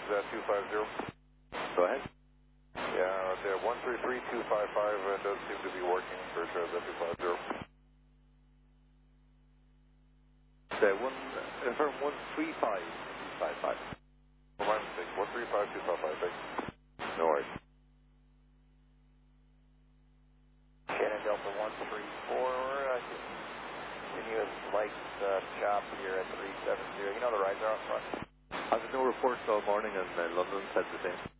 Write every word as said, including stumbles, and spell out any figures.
uh, two five zero. Go ahead. Yeah, the one three three two five five uh, does seem to be working for uh, two five zero. So one, uh, from one three five two five five. Oh, my mistake. one three five two five five, thanks. No worries. Shannon Delta one three four, uh, continuous light uh, chop here at three seven zero. You know the rides are up front. I've had no reports all morning, and uh, London said the same.